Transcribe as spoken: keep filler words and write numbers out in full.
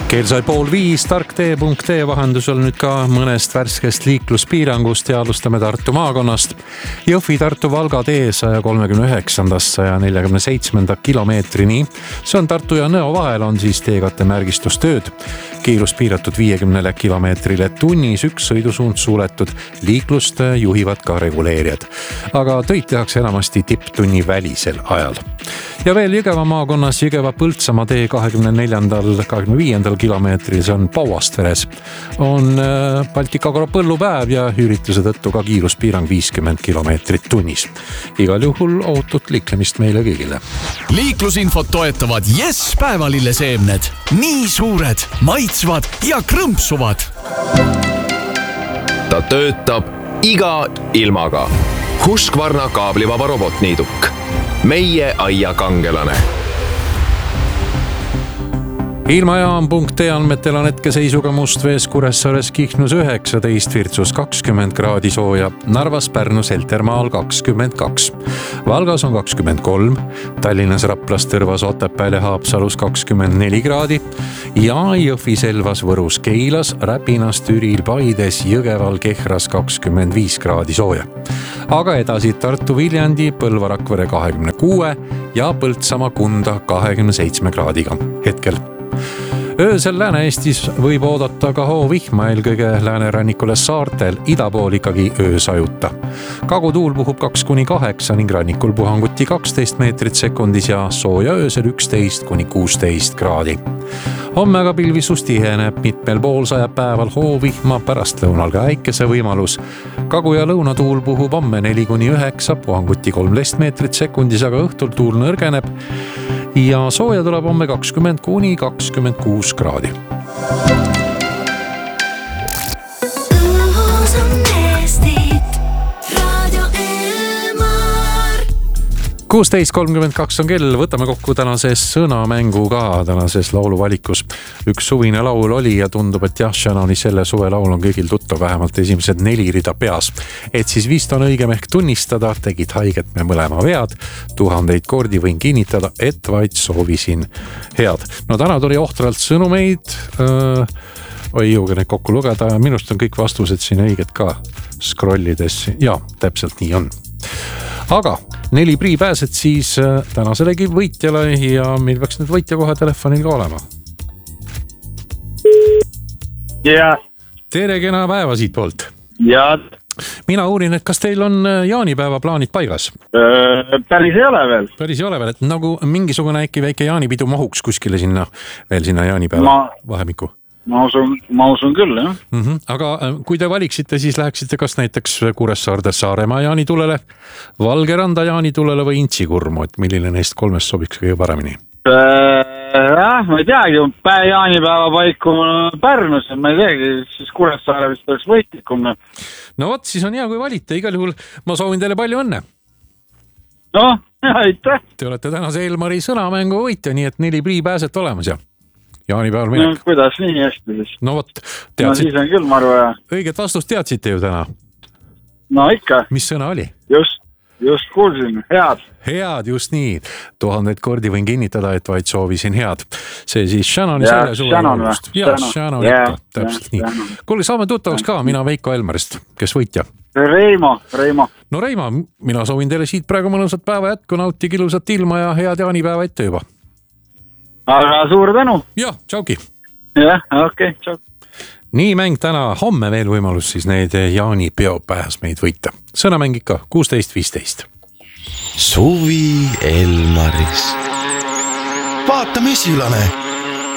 Keel sai pool viis, tark tee punkt ee vahendusel nüüd ka mõnest värskest liikluspiirangust ja alustame Tartu maakonnast. Jõhvi-Tartu-Valga tee saja kolmekümne üheksandast saja neljakümne seitsmenda kilomeetrini. See on Tartu ja Nõo vahel on siis teekatte märgistustööd. Kiirus piiratud viiekümnele kilomeetrile tunnis, üks sõidusuund suuletud, liiklust juhivad ka reguleerijad. Aga töid tehakse enamasti tipptunni välisel ajal. Ja veel Jõgeva maakonnas Jõgeva-Põltsamaa tee kahekümne neljandal kahekümne viiendal kilomeetril, see on Pauastveres. On Baltika-Koro põllupäev ja ürituse tõttu ka kiiruspiirang viiskümmend kilomeetrit tunnis. Igal juhul ohutut liiklemist meile kõigile. Liiklusinfot toetavad Yes päevalilleseemned. Nii suured, maitsvad ja krõmpsuvad. Ta töötab iga ilmaga. Husqvarna kaablivaba robotniiduk. Meie aia kangelane. Ilmajaam punkt ee andmetel on hetkeseisuga Mustvees, Kuressaares, Kihnus üheksateist, Virtsus kakskümmend kraadi sooja, Narvas, Pärnus, Heltermaal kakskümmend kaks, Valgas on kakskümmend kolm, Tallinnas, Raplas, Tõrvas, Otepääl ja Haapsalus kakskümmend neli kraadi ja Jõhvis, Elvas, Võrus, Keilas, Räpinas, Türil, Paides, Jõgeval, Kehras kakskümmend viis kraadi sooja. Aga edasi Tartu, Viljandi, Põlva, Rakvere kahekümne kuue ja Põltsamaa, Kunda kahekümne seitsme kraadiga hetkel. Öösel Lääne-Eestis võib oodata ka hoovihma, eelkõige läänerannikule saartel, idapool ikkagi öösajuta. Kagutuul puhub kaks kuni kaheksa ning rannikul puhanguti kaksteist meetrit sekundis ja sooja öösel üksteist kuni kuusteist kraadi. Homme aga pilvisus tiheneb, mitmel pool sajab päeval hoovihma, pärast lõunal ka äikese võimalus. Kagu- ja lõunatuul puhub homme neli kuni üheksa, puhanguti kolmteist meetrit sekundis, aga õhtul tuul nõrgeneb ja sooja tuleb homme kakskümmend kuni kakskümmend kuus kraadi. kuusteist kolmkümmend kaks on kell, võtame kokku tänases sõnamängu ka tänases lauluvalikus. Üks suvine laul oli ja tundub, et jah, Shannoni selle suve laul on kõigil tuttav, vähemalt esimesed neli rida peas. Et siis vist on õigem ehk tunnistada, tegid haiget me mõlema vead. Tuhandeid kordi võin kinnitada, et vaid soovisin head. No täna tuli ohtralt sõnumeid. Öö, oi jõuga neid kokku lugeda. Minust on kõik vastused siin õiged ka scrollides. Ja, täpselt nii on. Aga neli prii pääsed siis tänaselegi võitjale ja meil peaks nüüd võitja kohe telefonil ka olema. Ja. Tere, kena päeva siit poolt. Ja. Mina uurin, et kas teil on jaanipäeva plaanid paigas? Öö, päris ei ole veel. Päris ei ole veel, et nagu mingisugune äkki väike jaanipidu mahuks kuskile sinna, veel sinna jaanipäeva ma... vahemikku. Ma usun, ma usun küll, jah. Mm-hmm. Aga kui te valiksite, siis läheksite kas näiteks Kuressaarde Saaremaa jaanitulele, Valgeranda jaanitulele või Intsikurmu, et milline neist kolmest sobiks kõige paremini? Jah, ma ei teagi, päe jaanipäeva paiku Pärnus, ma ei teagi, siis Kuressaare vist oleks võitlikum. No vot, siis on hea, kui valite, igal juhul ma soovin teile palju õnne. No, aitäh. Te olete tänase Elmari sõnamängu võitja, nii et neli prii pääset olemas ja jaanipäeval minek. No, kuidas nii hästi siis? No vot, teadsid... No siis on küll maru ja... Õiget vastust teadsite ju täna. No ikka. Mis sõna oli? Just, just kuulsin. Head. Head, just nii. Tuhandeid kordi võin kinnitada, et vaid soovisin head. See siis Shannoni ja, selle suve Shannon laulust. Ja, Shannon ja, ikka. Täpselt ja, nii. Kuule, saame tuttavaks ka. Mina Veiko Elmarist, kes võitja. Reimo, Reimo. No Reimo, mina soovin teile siit praegu mõnusat päeva jätku, nautige ilusat ilma ja head jaanipäeva ette juba. Aga suur tänu. Jah, tšauki. Jah, okei, okay, tšau. Nii mäng täna, homme veel võimalus siis neid Jaani peopääs meid võita. Sõnamäng ikka kuusteist viisteist. Suvi Elmaris. Vaata, messilane.